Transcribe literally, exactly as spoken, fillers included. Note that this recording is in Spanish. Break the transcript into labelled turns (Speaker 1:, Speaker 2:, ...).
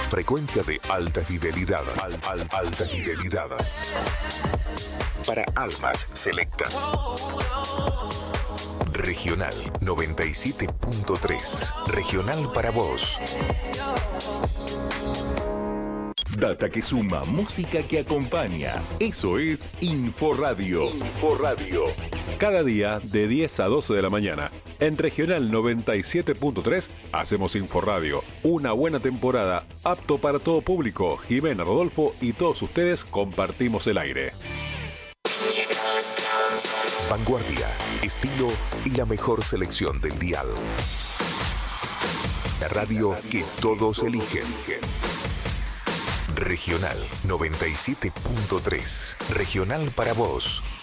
Speaker 1: Frecuencia de alta fidelidad. Al, al, alta fidelidad. Para almas selectas. Regional noventa y siete punto tres. Regional para vos.
Speaker 2: Data que suma, música que acompaña. Eso es Inforadio. Inforadio. Cada día de diez a doce de la mañana. En Regional noventa y siete punto tres hacemos Inforadio. Una buena temporada, apto para todo público. Jimena, Rodolfo y todos ustedes compartimos el aire.
Speaker 1: Vanguardia, estilo y la mejor selección del dial. La radio que todos eligen. Regional noventa y siete punto tres. Regional para vos.